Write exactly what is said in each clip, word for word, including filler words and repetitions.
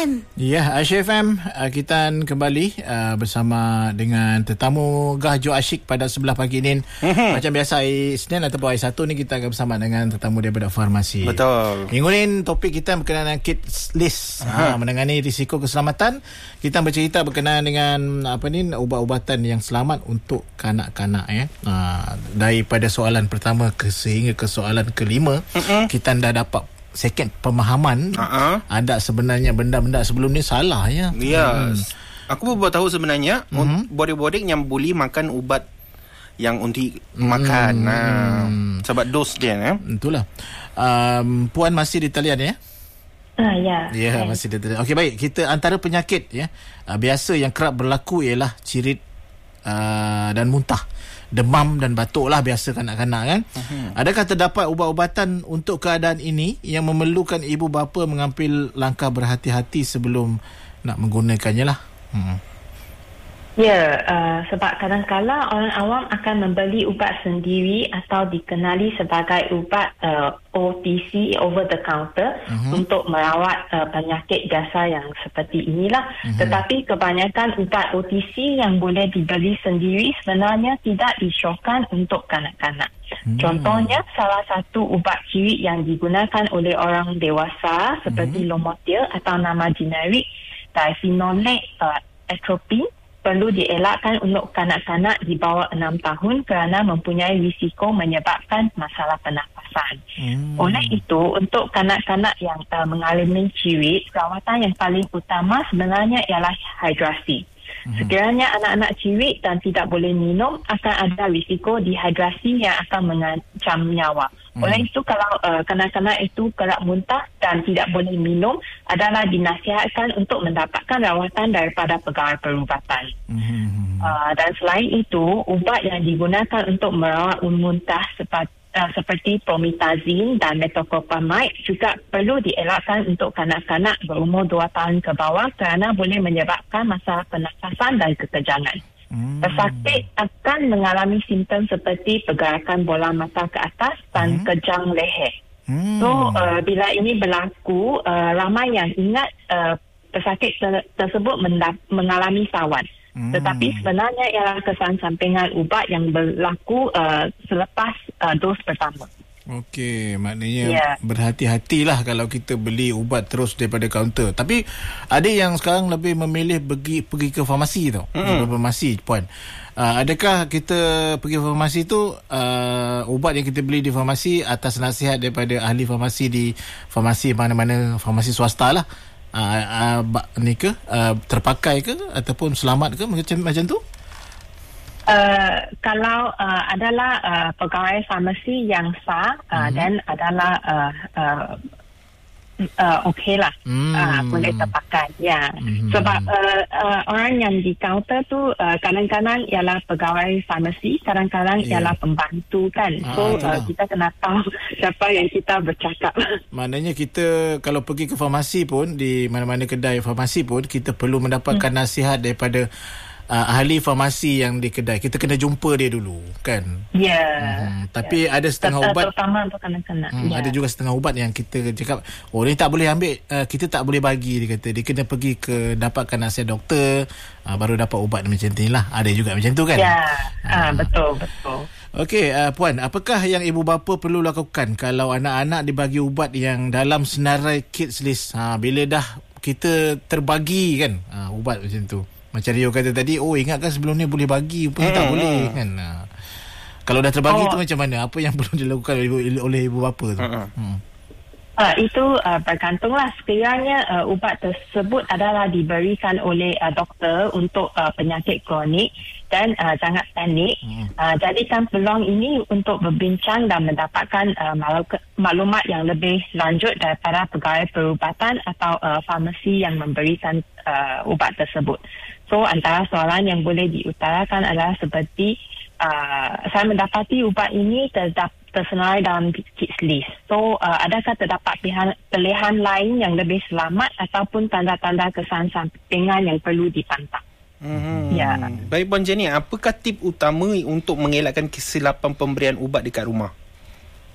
Puan. Ya, Aisyah F M, uh, kita kembali uh, bersama dengan tetamu Gah Jo Asyik pada sebelah pagi ini. Mm-hmm. Macam biasa hari Isnin ataupun hari Sabtu ni kita akan bersama dengan tetamu daripada farmasi. Betul. Minggu ni topik kita berkenaan dengan Kids List, uh-huh. ha, menangani risiko keselamatan. Kita bercerita berkenaan dengan apa ni ubat-ubatan yang selamat untuk kanak-kanak ya. Uh, daripada soalan pertama ke sehingga ke soalan kelima, mm-hmm. kita dah dapat second pemahaman uh-huh. ada sebenarnya benda-benda sebelum ni salah ya. Ya. Yes. Hmm. Aku baru tahu sebenarnya uh-huh. bodik-bodik yang boleh makan ubat yang untuk hmm. makan. Nah, sebab dos dia ya. Itulah. Um, Puan masih di talian ya? Ah ya. Ya, masih di talian. Okey, baik. Kita antara penyakit ya uh, biasa yang kerap berlaku ialah cirit uh, dan muntah. Demam dan batuk lah biasa kanak-kanak kan. Uh-huh. Adakah terdapat ubat-ubatan untuk keadaan ini yang memerlukan ibu bapa mengambil langkah berhati-hati sebelum nak menggunakannya lah? Hmm. Ya, uh, sebab kadang-kadang orang awam akan membeli ubat sendiri atau dikenali sebagai ubat uh, O T C, over the counter, uh-huh. untuk merawat uh, penyakit biasa yang seperti inilah. Uh-huh. Tetapi kebanyakan ubat O T C yang boleh dibeli sendiri sebenarnya tidak disyorkan untuk kanak-kanak. Hmm. Contohnya, salah satu ubat cirit yang digunakan oleh orang dewasa seperti hmm. Lomotil atau nama generik diphenolate uh, atropine perlu dielakkan untuk kanak-kanak di bawah enam tahun kerana mempunyai risiko menyebabkan masalah pernafasan. Hmm. Oleh itu, untuk kanak-kanak yang uh, mengalami cirit, perawatan yang paling utama sebenarnya ialah hidrasi. Hmm. Sekiranya anak-anak cirit dan tidak boleh minum, akan ada risiko dehidrasi yang akan mengancam nyawa. Hmm. Oleh itu, kalau uh, kanak-kanak itu kerap muntah dan tidak boleh minum, adalah dinasihatkan untuk mendapatkan rawatan daripada pegawai perubatan. Hmm. Uh, dan selain itu, ubat yang digunakan untuk merawat muntah seperti Uh, seperti promethazine dan metoclopramide juga perlu dielakkan untuk kanak-kanak berumur dua tahun ke bawah kerana boleh menyebabkan masalah pernafasan dan kekejangan. Hmm. Pesakit akan mengalami simptom seperti pergerakan bola mata ke atas dan hmm. kejang leher. Hmm. So, uh, bila ini berlaku, uh, ramai yang ingat uh, pesakit ter- tersebut mendap- mengalami sawan. Hmm. Tetapi sebenarnya ialah kesan sampingan ubat yang berlaku uh, selepas uh, dos pertama. Okey, maknanya yeah. berhati-hatilah kalau kita beli ubat terus daripada kaunter. Tapi ada yang sekarang lebih memilih pergi pergi ke farmasi tau. Hmm. Farmasi, Puan. Uh, adakah kita pergi ke farmasi tu uh, ubat yang kita beli di farmasi atas nasihat daripada ahli farmasi di farmasi mana-mana, farmasi swasta lah. Uh, uh, ni ke uh, terpakai ke ataupun selamat ke macam macam tu? Uh, kalau uh, adalah uh, pegawai farmasi yang sah, uh, dan mm-hmm. adalah uh, uh, uh, okey lah, mm. uh, boleh terpakai ya. Mm-hmm. Sebab uh, uh, orang yang di kaunter tu uh, kadang-kadang ialah pegawai farmasi, kadang-kadang yeah. ialah pembantu kan. Ah, so uh, kita kena tahu siapa yang kita bercakap. Maknanya kita kalau pergi ke farmasi pun, di mana-mana kedai farmasi pun, kita perlu mendapatkan hmm. nasihat daripada Uh, ahli farmasi yang di kedai. Kita kena jumpa dia dulu kan. Ya yeah. hmm, Tapi yeah. ada setengah Ter- ubat terutama untuk kanak-kanak. hmm, yeah. Ada juga setengah ubat yang kita cakap, oh ni tak boleh ambil, uh, kita tak boleh bagi. Dia kata dia kena pergi ke dapatkan nasihat doktor, uh, baru dapat ubat macam ni lah. Ada juga macam tu kan. Ya yeah. uh, Betul Betul. Okey, uh, Puan, apakah yang ibu bapa perlu lakukan kalau anak-anak dibagi ubat yang dalam senarai Kids List? Ha, bila dah kita terbagi kan uh, ubat macam tu, macam Rio kata tadi, oh ingatkan sebelum ni boleh bagi pun hmm. tak boleh kan. Ha. Kalau dah terbagi oh. tu macam mana? Apa yang perlu dilakukan oleh ibu, oleh ibu bapa tu? Hmm. Hmm. Uh, itu uh, bergantunglah. Sekiranya uh, ubat tersebut adalah diberikan oleh uh, doktor untuk uh, penyakit kronik dan uh, jangan panik. Hmm. Uh, jadikan peluang ini untuk berbincang dan mendapatkan uh, maklumat yang lebih lanjut daripada pegawai perubatan atau uh, farmasi yang memberikan uh, ubat tersebut. So, antara soalan yang boleh diutarakan adalah seperti uh, saya mendapati ubat ini terdapat tersenarai dalam Kids List. So, uh, adakah terdapat pilihan, pilihan lain yang lebih selamat ataupun tanda-tanda kesan sampingan yang perlu dipantau? Hmm. Ya. Baik, Puan Jenny, apakah tip utama untuk mengelakkan kesilapan pemberian ubat dekat rumah?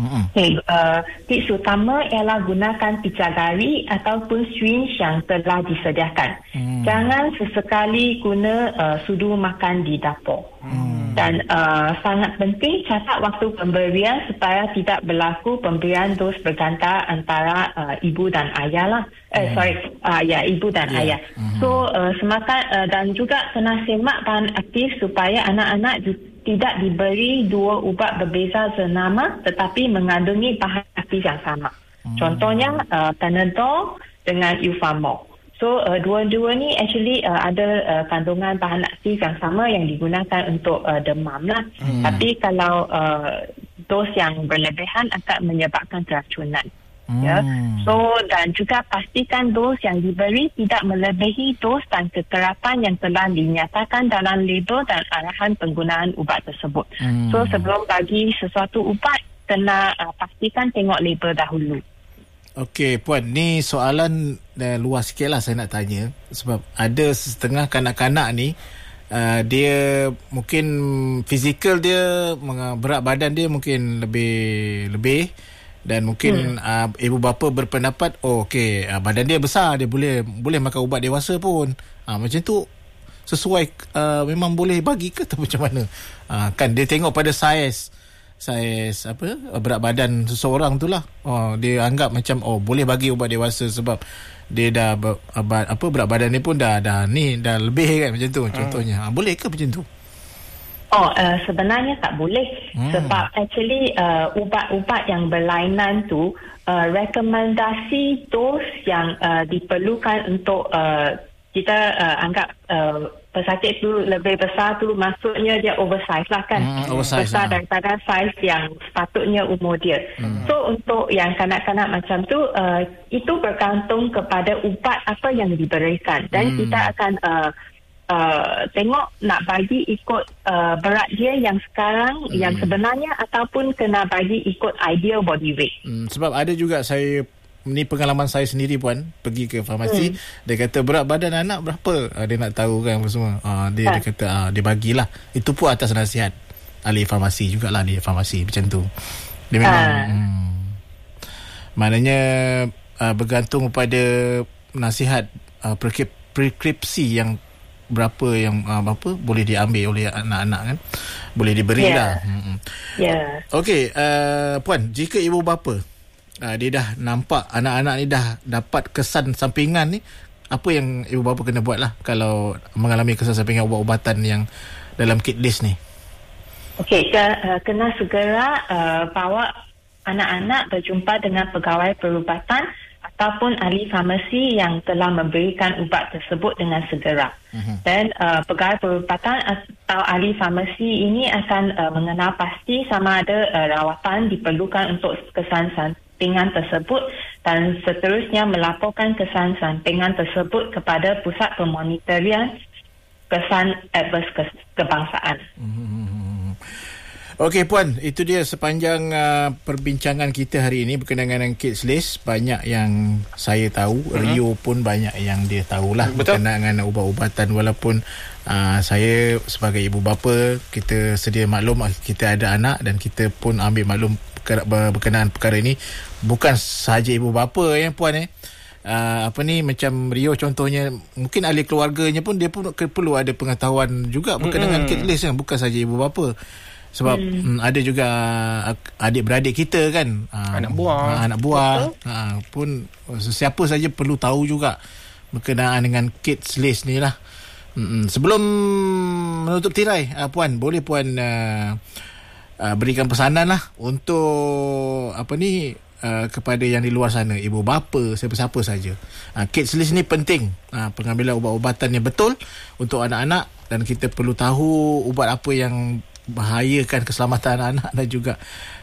Mm-hmm. Okay, uh, tips utama ialah gunakan picagari ataupun syringe yang telah disediakan. Mm. Jangan sesekali guna uh, sudu makan di dapur. Mm. Dan uh, sangat penting catat waktu pemberian supaya tidak berlaku pemberian dos berganda antara uh, ibu dan ayah lah. Eh, mm. sorry, uh, ya ibu dan yeah. ayah. Mm-hmm. So uh, semakan uh, dan juga kena semak bahan aktif supaya anak-anak juga tidak diberi dua ubat berbeza senama tetapi mengandungi bahan aktif yang sama. Hmm. Contohnya uh, Panadol dengan Ufamol. So uh, dua-dua ni actually uh, ada uh, kandungan bahan aktif yang sama yang digunakan untuk uh, demam lah. Hmm. Tapi kalau uh, dos yang berlebihan akan menyebabkan keracunan. Hmm. Ya. So dan juga pastikan dos yang diberi tidak melebihi dos dan kekerapan yang telah dinyatakan dalam label dan arahan penggunaan ubat tersebut. Hmm. So sebelum bagi sesuatu ubat kena uh, pastikan tengok label dahulu. Okey Puan, ni soalan uh, luas sikit lah saya nak tanya. Sebab ada setengah kanak-kanak ni uh, dia mungkin fizikal dia, berat badan dia mungkin lebih lebih dan mungkin hmm. uh, ibu bapa berpendapat oh okey uh, badan dia besar, dia boleh boleh makan ubat dewasa pun. Uh, macam tu sesuai uh, memang boleh bagi ke atau macam mana? Uh, kan dia tengok pada saiz saiz apa berat badan seseorang tu lah. Oh, dia anggap macam oh boleh bagi ubat dewasa sebab dia dah ber, apa berat badan dia pun dah dah ni dah lebih kan macam tu contohnya. Hmm. Uh, boleh ke macam tu? Oh, uh, sebenarnya tak boleh. Hmm. Sebab actually uh, ubat-ubat yang berlainan tu uh, rekomendasi dos yang uh, diperlukan untuk uh, kita uh, anggap uh, pesakit tu lebih besar tu maksudnya dia oversize lah kan. Hmm, oversize besar lah. Daripada saiz yang sepatutnya umur dia. Hmm. So untuk yang kanak-kanak macam tu uh, itu bergantung kepada ubat apa yang diberikan dan hmm. kita akan uh, Uh, tengok nak bagi ikut uh, berat dia yang sekarang hmm. yang sebenarnya ataupun kena bagi ikut ideal body weight. Hmm, sebab ada juga saya ni pengalaman saya sendiri Puan pergi ke farmasi hmm. dia kata berat badan anak berapa uh, dia nak tahu kan apa semua uh, dia, ha. dia kata uh, dia bagilah itu pun atas nasihat ahli farmasi jugalah di farmasi macam tu dia memang ha. hmm, maknanya uh, bergantung pada nasihat uh, preskripsi yang berapa yang uh, apa boleh diambil oleh anak-anak kan boleh diberilah. Yeah. Hmm. Yeah. Okey uh, Puan, jika ibu bapa uh, dia dah nampak anak-anak ni dah dapat kesan sampingan ni, apa yang ibu bapa kena buat lah kalau mengalami kesan sampingan ubat-ubatan yang dalam kit list ni? Okey, ke, uh, kena segera uh, bawa anak-anak berjumpa dengan pegawai perubatan ataupun ahli farmasi yang telah memberikan ubat tersebut dengan segera. Uh-huh. Dan uh, pegawai perubatan atau ahli farmasi ini akan uh, mengenal pasti sama ada uh, rawatan diperlukan untuk kesan sampingan tersebut dan seterusnya melaporkan kesan sampingan tersebut kepada Pusat Pemonitorian Kesan Adverse Kebangsaan. Uh-huh. Okey Puan, itu dia sepanjang uh, perbincangan kita hari ini berkenaan dengan Kids List. Banyak yang saya tahu, mm-hmm. Rio pun banyak yang dia tahulah berkenaan dengan ubat-ubatan. Walaupun uh, saya sebagai ibu bapa, kita sedia maklum kita ada anak dan kita pun ambil maklum berkenaan perkara ini. Bukan sahaja ibu bapa ya Puan eh. Uh, apa ni macam Rio contohnya, mungkin ahli keluarganya pun dia pun perlu ada pengetahuan juga berkenaan mm-hmm. Kids List kan, bukan sahaja ibu bapa. Sebab hmm. ada juga adik-beradik kita kan, anak buah anak buah ha, pun siapa saja perlu tahu juga berkenaan dengan Kids List ni lah. Hmm. Sebelum menutup tirai uh, Puan, boleh Puan uh, uh, berikan pesanan lah untuk apa ni uh, kepada yang di luar sana, ibu bapa, siapa-siapa saja. uh, Kids List ni penting, uh, pengambilan ubat-ubatan yang betul untuk anak-anak, dan kita perlu tahu ubat apa yang bahayakan keselamatan anak-anak dan juga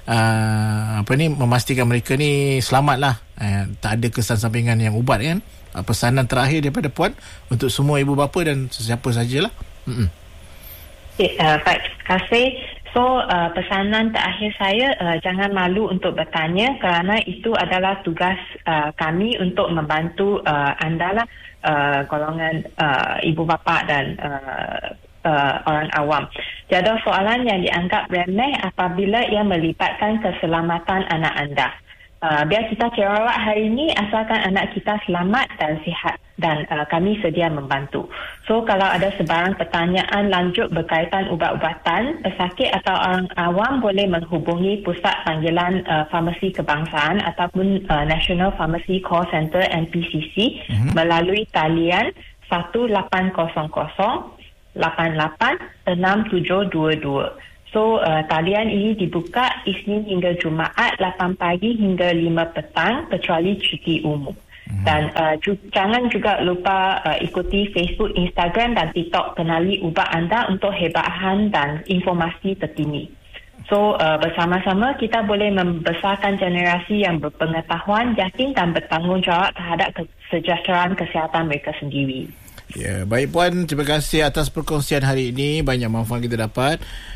uh, apa ni memastikan mereka ni selamatlah, uh, tak ada kesan sampingan yang ubat kan. Uh, pesanan terakhir daripada Puan untuk semua ibu bapa dan sesiapa sajalah. Mm-mm. Okay, uh, baik, terima kasih. So uh, pesanan terakhir saya, uh, jangan malu untuk bertanya kerana itu adalah tugas uh, kami untuk membantu uh, anda lah, uh, golongan uh, ibu bapa dan uh, uh, orang awam. Jadual soalan yang dianggap remeh apabila ia melibatkan keselamatan anak anda. Uh, biar kita cerawak hari ini asalkan anak kita selamat dan sihat, dan uh, kami sedia membantu. So kalau ada sebarang pertanyaan lanjut berkaitan ubat-ubatan, pesakit atau orang awam boleh menghubungi Pusat Panggilan uh, Farmasi Kebangsaan ataupun uh, National Pharmacy Call Center N P C C mm-hmm. melalui talian satu lapan kosong kosong lapan lapan enam tujuh dua dua. So, uh, talian ini dibuka Isnin hingga Jumaat lapan pagi hingga lima petang kecuali cuti umum. Hmm. Dan uh, ju- jangan juga lupa uh, ikuti Facebook, Instagram dan TikTok Kenali Ubat Anda untuk hebahan dan informasi terkini. So, uh, bersama-sama kita boleh membesarkan generasi yang berpengetahuan, yakin dan bertanggungjawab terhadap kesejahteraan kesihatan mereka sendiri. Ya, baik Puan, terima kasih atas perkongsian hari ini. Banyak manfaat kita dapat.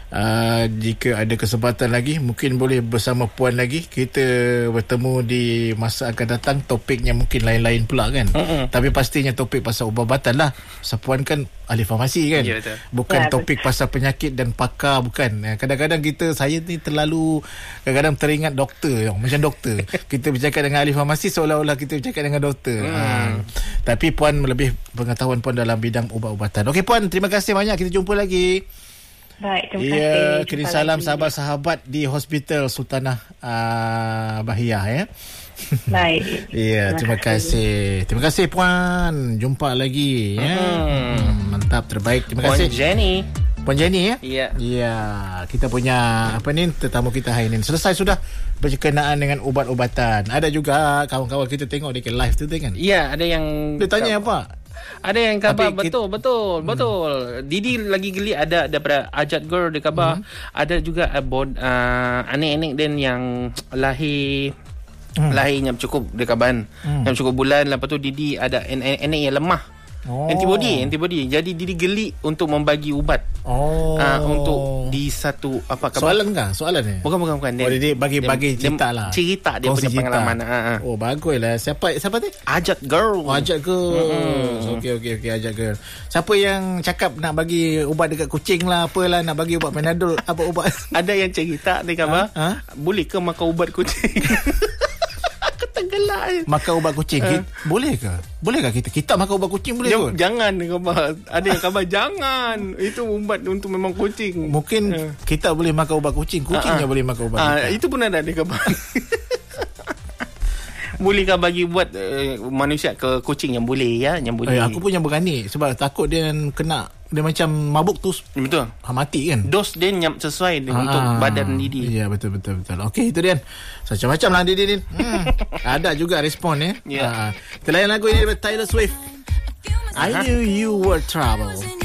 Uh, jika ada kesempatan lagi, mungkin boleh bersama Puan lagi. Kita bertemu di masa akan datang. Topiknya mungkin lain-lain pula kan. Uh-uh. Tapi pastinya topik pasal ubat-ubatan lah. Pasal Puan kan ahli farmasi kan. Ya, betul. Bukan ya, topik betul. Pasal penyakit dan pakar, bukan. Kadang-kadang kita, saya ni terlalu kadang-kadang teringat doktor. Macam doktor. Kita bercakap dengan ahli farmasi seolah-olah kita bercakap dengan doktor. Hmm. Ha. Tapi Puan lebih pengetahuan Puan dalam bidang ubat-ubatan. Okey Puan, terima kasih banyak. Kita jumpa lagi. Baik, terima ya, kasih. kirim salam sahabat-sahabat di Hospital Sultanah uh, Bahiyah ya. Baik. Ya, terima kasih. Terima kasih Puan. Jumpa lagi ya. Hmm. Hmm, mantap, terbaik. Terima Puan kasih. Jenny. Puan Jenny ya? Ya. Ya, kita punya apa ni tetamu kita hari ini. Selesai sudah berkenaan dengan ubat-ubatan. Ada juga kawan-kawan kita tengok dekat live tu kan. Ya, ada yang dia tanya apa? Ada yang khabar Tapi betul kita, betul hmm. betul. Didi lagi geli ada daripada Ajat Girl dia khabar. Hmm. Ada juga abon uh, anak-anak dan yang lahir hmm. lahirnya cukup dia khabar. Hmm. Yang cukup bulan, lepas tu Didi ada anak yang lemah. Oh. Antibody, antibody. Jadi Didi geli untuk membagi ubat. Oh. Uh, untuk di satu apa khabar? Soalan kah? Soalan ni? Bukan bukan bukan. Oh, dia bagi-bagi cerita dia, lah. Cerita dia punya pengalaman. Uh, uh. Oh, baguslah. Siapa siapa tu? Ajat Girl. Oh, Ajat Girl. Mm-hmm. Okey okey okey Ajat Girl. Siapa yang cakap nak bagi ubat dekat kucing lah, apalah nak bagi ubat Panadol, apa ubat? Ada yang cerita dia khabar. Ha? Ha? Boleh ke makan ubat kucing? Gelak. Makan ubat kucing uh. boleh ke? Boleh ke kita? Kita makan ubat kucing boleh ke? Jangan khabar. Ada yang khabar jangan. Itu ubat untuk memang kucing. Mungkin uh. kita boleh makan ubat kucing. Kucingnya uh-huh. boleh makan ubat. Uh, itu pun ada ada khabar. Bolehkah bagi buat uh, manusia ke kucing yang boleh ya? Yang boleh. Eh, aku pun yang berani sebab takut dia kena dia macam mabuk tu. Betul. Ha, mati kan. Dos dia nyam sesuai ha, untuk badan Didi. Ya betul betul betul. Okey itu dia. Macam-macam lah Didi ni. Hmm. Ada juga respon ya. Yeah. Ha. Kita layan lagu ini daripada Taylor Swift. I knew you were trouble.